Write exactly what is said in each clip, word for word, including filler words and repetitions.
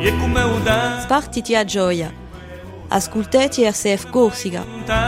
Spartiti a gioia. Ascoltati R C F Corsica.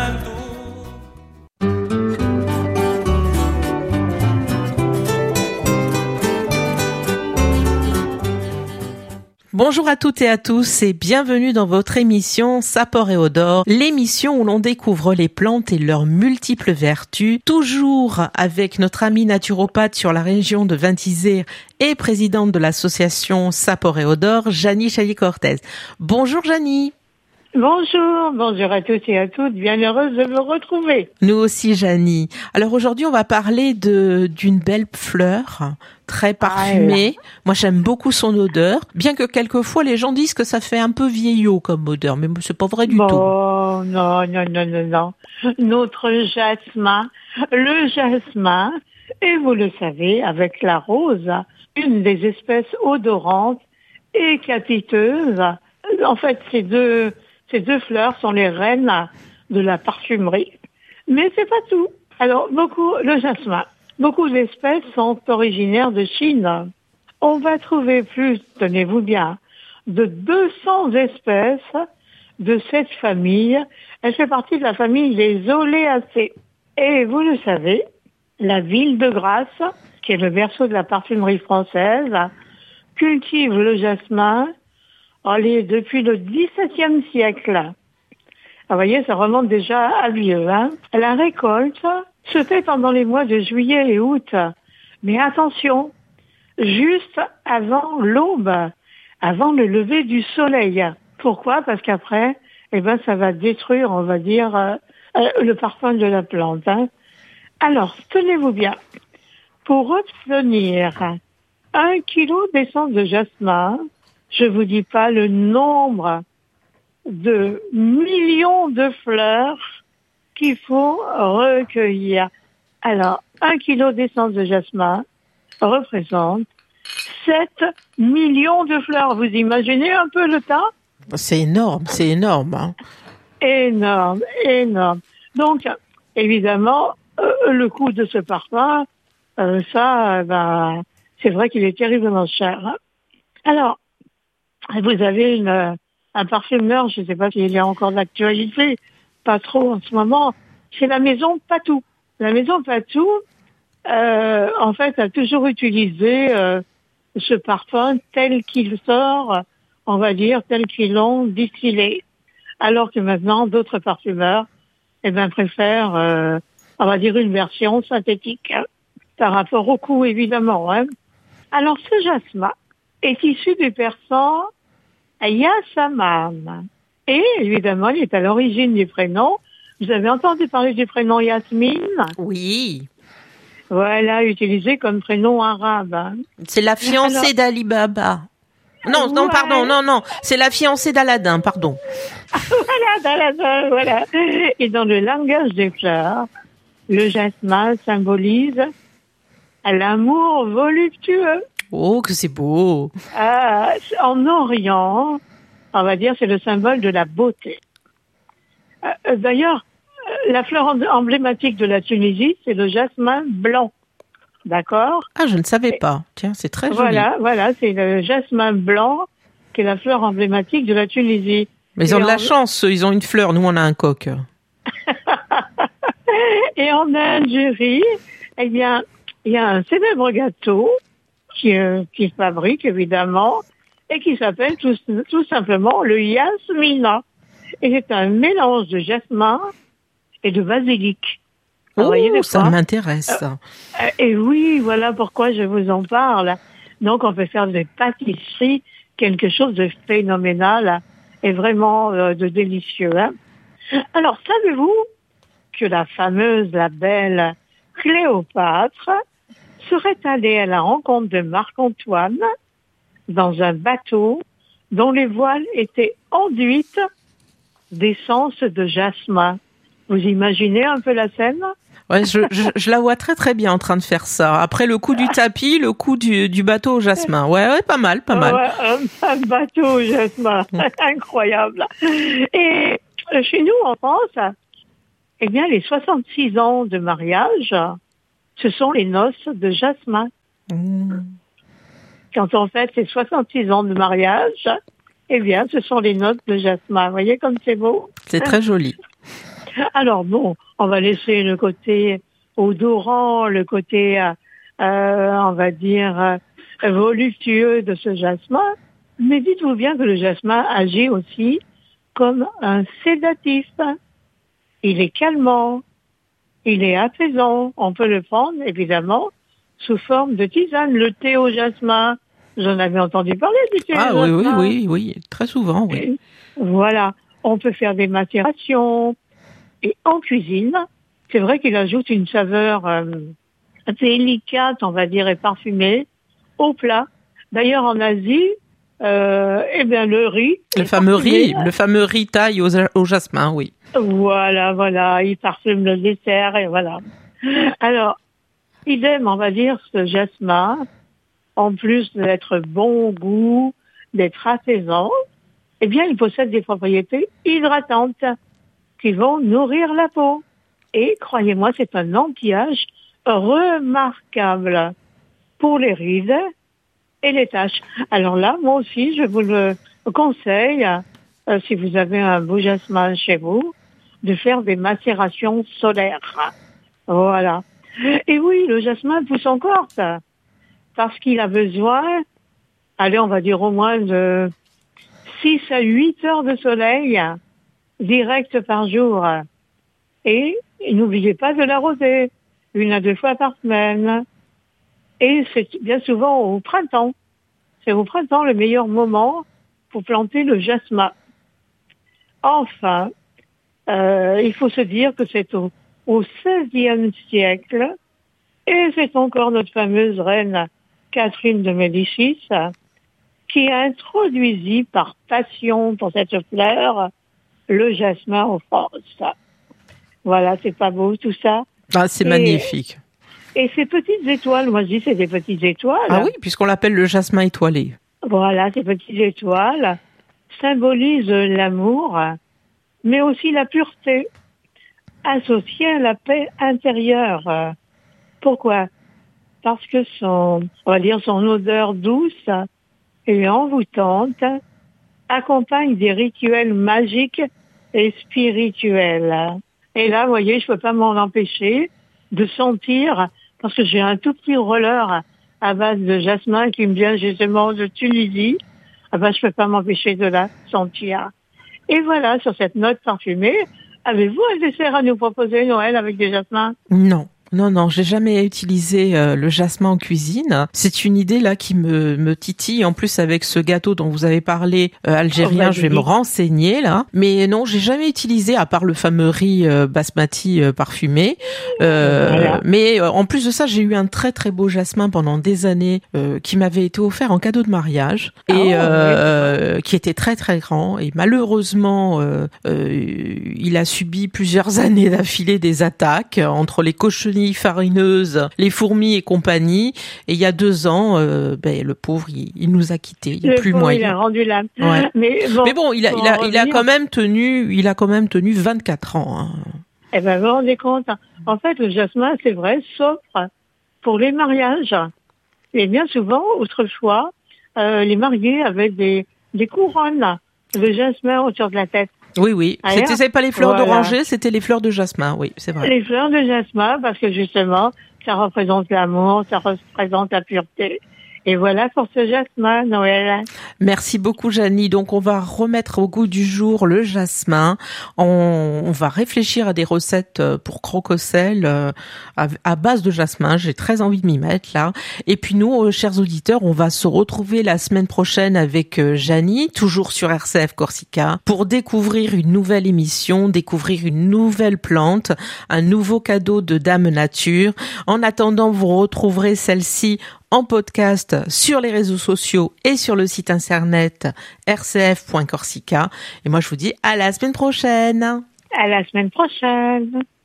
Bonjour à toutes et à tous et bienvenue dans votre émission Sapor et Odor, l'émission où l'on découvre les plantes et leurs multiples vertus, toujours avec notre amie naturopathe sur la région de Vintisère et présidente de l'association Sapor et Odor, Janie Chailly-Cortez. Bonjour Janie. Bonjour, bonjour à tous et à toutes, bien heureuse de vous retrouver. Nous aussi Janie. Alors aujourd'hui on va parler de d'une belle fleur, très parfumée. Ah, moi j'aime beaucoup son odeur, bien que quelquefois les gens disent que ça fait un peu vieillot comme odeur, mais c'est pas vrai du bon, tout. Non, non, non, non, non. Notre jasmin, le jasmin, et vous le savez, avec la rose, une des espèces odorantes et capiteuses. En fait, ces deux Ces deux fleurs sont les reines de la parfumerie. Mais c'est pas tout. Alors, beaucoup, le jasmin, beaucoup d'espèces sont originaires de Chine. On va trouver plus, tenez-vous bien, de deux cents espèces de cette famille. Elle fait partie de la famille des Oléacées. Et vous le savez, la ville de Grasse, qui est le berceau de la parfumerie française, cultive le jasmin. Allez, depuis le dix-septième siècle. Vous voyez, ça remonte déjà à vieux, hein. La récolte se fait pendant les mois de juillet et août. Mais attention, juste avant l'aube, avant le lever du soleil. Pourquoi? Parce qu'après, eh ben, ça va détruire, on va dire, euh, euh, le parfum de la plante, hein. Alors, tenez-vous bien. Pour obtenir un kilo d'essence de jasmin, je vous dis pas le nombre de millions de fleurs qu'il faut recueillir. Alors, un kilo d'essence de jasmin représente sept millions de fleurs. Vous imaginez un peu le tas? C'est énorme, c'est énorme. Hein. Énorme, énorme. Donc, évidemment, euh, le coût de ce parfum, euh, ça, ben, c'est vrai qu'il est terriblement cher. Hein. Alors, vous avez une, un parfumeur, je ne sais pas s'il y a encore d'actualité, pas trop en ce moment, c'est la maison Patou. La maison Patou, euh, en fait, a toujours utilisé euh, ce parfum tel qu'il sort, on va dire, tel qu'ils l'ont distillé. Alors que maintenant, d'autres parfumeurs eh ben, préfèrent, euh, on va dire, une version synthétique, hein, par rapport au coût, évidemment. Hein. Alors, ce jasmin est issu du persan Yasamam. Et évidemment, il est à l'origine du prénom. Vous avez entendu parler du prénom Yasmine? Oui. Voilà, utilisé comme prénom arabe. Hein. C'est la fiancée Alors... d'Ali Baba. Non, ouais. non, pardon, non, non. C'est la fiancée d'Aladin, pardon. Voilà, d'Aladin, voilà. Et dans le langage des fleurs, le jasmin symbolise l'amour voluptueux. Oh, que c'est beau. Euh, en Orient, on va dire, c'est le symbole de la beauté. Euh, d'ailleurs, la fleur emblématique de la Tunisie, c'est le jasmin blanc. D'accord? Ah, je ne savais pas. Tiens, c'est très joli. Voilà, voilà, c'est le jasmin blanc qui est la fleur emblématique de la Tunisie. Mais ils ont Et de la en... chance, ils ont une fleur, nous on a un coq. Et en Algérie, eh bien, il y a un célèbre gâteau Qui, euh, qui se fabrique évidemment et qui s'appelle tout, tout simplement le yasmina. Et c'est un mélange de jasmin et de basilic. Oh, voyez, ça m'intéresse. Euh, euh, et oui, voilà pourquoi je vous en parle. Donc on peut faire des pâtisseries, quelque chose de phénoménal et vraiment euh, de délicieux. Hein. Alors savez-vous que la fameuse, la belle Cléopâtre serait allée à la rencontre de Marc-Antoine dans un bateau dont les voiles étaient enduites d'essence de jasmin. Vous imaginez un peu la scène? Ouais, je, je, je la vois très très bien en train de faire ça. Après le coup du tapis, le coup du, du bateau au jasmin. Ouais, ouais, pas mal, pas mal. Ouais, un, un bateau au jasmin, incroyable. Et chez nous en France, eh bien les soixante-six ans de mariage, ce sont les noces de jasmin. Mmh. Quand on fête ces soixante-six ans de mariage, Eh bien, ce sont les notes de jasmin. Vous voyez comme c'est beau? C'est très joli. Alors bon, on va laisser le côté odorant, le côté, euh, on va dire, euh, voluptueux de ce jasmin. Mais dites-vous bien que le jasmin agit aussi comme un sédatif. Il est calmant, il est apaisant. On peut le prendre, évidemment, sous forme de tisane. Le thé au jasmin, vous en avez entendu parler du thé Ah au oui, jasmin? oui, oui, oui, très souvent, oui. Et voilà, on peut faire des macérations. Et en cuisine, c'est vrai qu'il ajoute une saveur euh, délicate, on va dire, et parfumée au plat. D'ailleurs, en Asie, euh, eh bien, le riz... Le fameux riz, le fameux riz thaï au, au jasmin, oui. Voilà, voilà, il parfume le dessert, et voilà. Alors, idem, on va dire, ce jasmin, en plus d'être bon goût, d'être apaisant, eh bien, il possède des propriétés hydratantes qui vont nourrir la peau. Et croyez-moi, c'est un anti-âge remarquable pour les rides et les taches. Alors là, moi aussi, je vous le conseille, euh, si vous avez un beau jasmin chez vous, de faire des macérations solaires. Voilà. Et oui, le jasmin pousse en Corse, parce qu'il a besoin, allez, on va dire au moins de six à huit heures de soleil direct par jour. Et n'oubliez pas de l'arroser une à deux fois par semaine. Et c'est bien souvent au printemps. C'est au printemps le meilleur moment pour planter le jasmin. Enfin, euh, il faut se dire que c'est au, au seizième siècle, et c'est encore notre fameuse reine Catherine de Médicis qui introduisit par passion pour cette fleur le jasmin en France. Voilà, c'est pas beau tout ça. Ah, c'est et, magnifique. Et ces petites étoiles, moi je dis c'est des petites étoiles. Ah oui, puisqu'on l'appelle le jasmin étoilé. Voilà, ces petites étoiles symbolisent l'amour, mais aussi la pureté, associée à la paix intérieure. Pourquoi? Parce que son, on va dire son odeur douce et envoûtante accompagne des rituels magiques et spirituels. Et là, vous voyez, je peux pas m'en empêcher de sentir, parce que j'ai un tout petit roller à base de jasmin qui me vient justement de Tunisie. Ah ben, je peux pas m'empêcher de la sentir. Et voilà, sur cette note parfumée, avez-vous un dessert à nous proposer, Noël, avec des jasmins? Non. Non, non, j'ai jamais utilisé euh, le jasmin en cuisine. C'est une idée là qui me, me titille. En plus, avec ce gâteau dont vous avez parlé euh, algérien, oh, bah, je vais me renseigner là. Mais non, j'ai jamais utilisé, à part le fameux riz euh, basmati euh, parfumé. Euh, voilà. Mais euh, en plus de ça, j'ai eu un très très beau jasmin pendant des années euh, qui m'avait été offert en cadeau de mariage et oh, euh, ouais. qui était très très grand. Et malheureusement, euh, euh, il a subi plusieurs années d'affilée des attaques entre les cochenilles farineuse, les fourmis et compagnie. Et il y a deux ans, euh, ben, le pauvre, il, il nous a quittés. Il n'y a plus moyen. Il a rendu l'âme. Ouais. Mais, bon, Mais bon, il a, il a, il a quand même tenu, il a quand même tenu vingt-quatre ans. Hein. Eh ben, vous vous rendez compte. En fait, le jasmin, c'est vrai, s'offre pour les mariages. Et bien souvent, autrefois, euh, les mariés avaient des, des couronnes de jasmin autour de la tête. Oui, oui. C'était, c'était pas les fleurs voilà. d'oranger, c'était les fleurs de jasmin, oui, c'est vrai. Les fleurs de jasmin, parce que justement, ça représente l'amour, ça représente la pureté. Et voilà pour ce jasmin, Noël. Merci beaucoup, Janie. Donc, on va remettre au goût du jour le jasmin. On, on va réfléchir à des recettes pour croque-sel à, à base de jasmin. J'ai très envie de m'y mettre, là. Et puis, nous, chers auditeurs, on va se retrouver la semaine prochaine avec Janie, toujours sur R C F Corsica, pour découvrir une nouvelle émission, découvrir une nouvelle plante, un nouveau cadeau de Dame Nature. En attendant, vous retrouverez celle-ci en podcast sur les réseaux sociaux et sur le site internet r c f point corsica. Et moi, je vous dis à la semaine prochaine. À la semaine prochaine.